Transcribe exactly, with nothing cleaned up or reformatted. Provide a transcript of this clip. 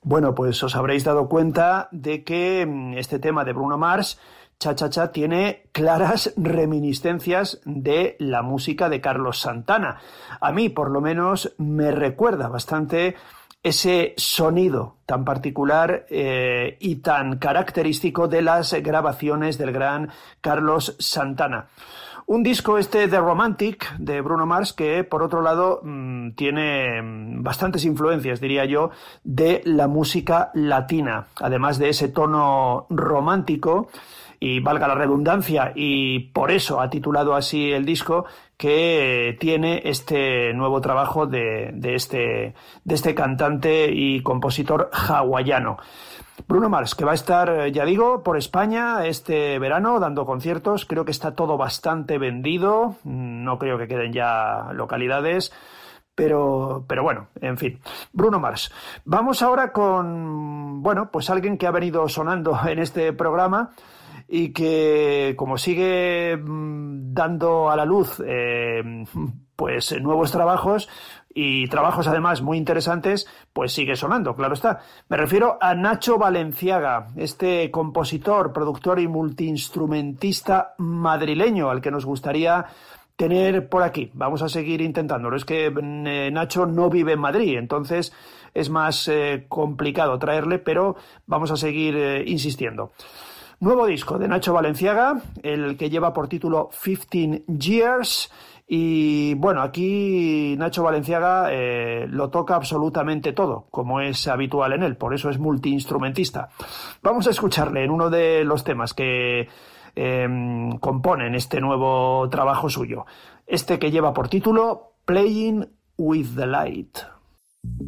Bueno, pues os habréis dado cuenta de que este tema de Bruno Mars, Cha Cha Cha, tiene claras reminiscencias de la música de Carlos Santana. A mí, por lo menos, me recuerda bastante ese sonido tan particular eh, y tan característico de las grabaciones del gran Carlos Santana. Un disco este de Romantic, de Bruno Mars, que por otro lado mmm, tiene bastantes influencias, diría yo, de la música latina. Además de ese tono romántico, y valga la redundancia, y por eso ha titulado así el disco, que tiene este nuevo trabajo de, de, este, de este cantante y compositor hawaiano. Bruno Mars, que va a estar, ya digo, por España este verano dando conciertos. Creo que está todo bastante vendido, no creo que queden ya localidades, pero, pero bueno, en fin. Bruno Mars. Vamos ahora con, bueno, pues alguien que ha venido sonando en este programa y que, como sigue dando a la luz eh, pues nuevos trabajos y trabajos además muy interesantes, pues sigue sonando, claro está. Me refiero a Nacho Valenciaga, este compositor, productor y multiinstrumentista madrileño al que nos gustaría tener por aquí. Vamos a seguir intentándolo. Es que eh, Nacho no vive en Madrid, entonces es más eh, complicado traerle, pero vamos a seguir eh, insistiendo. Nuevo disco de Nacho Valenciaga, el que lleva por título fifteen years, y bueno, aquí Nacho Valenciaga eh, lo toca absolutamente todo, como es habitual en él, por eso es multiinstrumentista. Vamos a escucharle en uno de los temas que eh, componen este nuevo trabajo suyo, este que lleva por título Playing with the Light.